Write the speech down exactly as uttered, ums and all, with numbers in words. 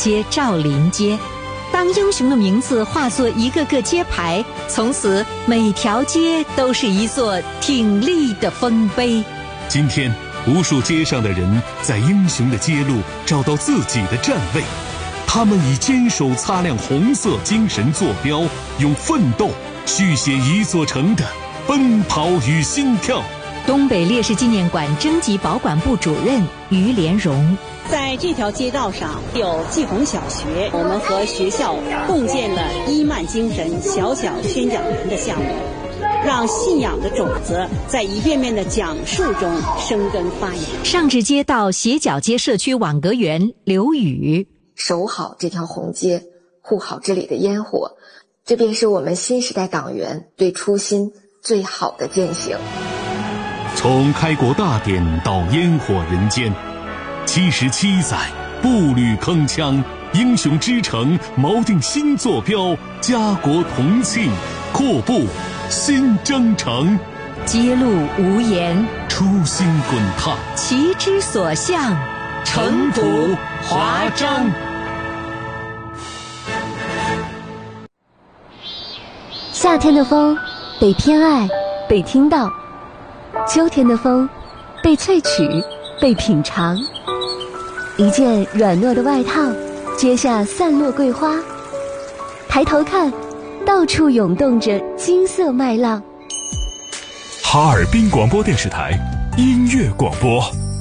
街、赵林街。当英雄的名字化作一个个街牌，从此每条街都是一座挺立的丰碑。 今天无数街上的人在英雄的街路找到自己的站位，他们以坚守擦亮红色精神坐标，用奋斗续写一座城的奔跑与心跳。 东北烈士纪念馆征集保管部主任于连荣， 在这条街道上有季红小学，我们和学校共建了伊曼精神小小宣讲员的项目，让信仰的种子在一遍遍的讲述中生根发芽。 上至街道斜角街社区网格员刘宇， 守好这条红街，护好这里的烟火，这便是我们新时代党员对初心最好的践行。 从开国大典到烟火人间，七十七载步履铿锵，英雄之城锚定新坐标，家国同庆，阔步新征程。 街路无言， 初心滚烫， 旗之所向， 尘土华章。 夏天的风被偏爱，被听到；秋天的风被萃取，被品尝。一件软糯的外套，接下散落桂花。抬头看，到处涌动着金色麦浪。 哈尔滨广播电视台音乐广播。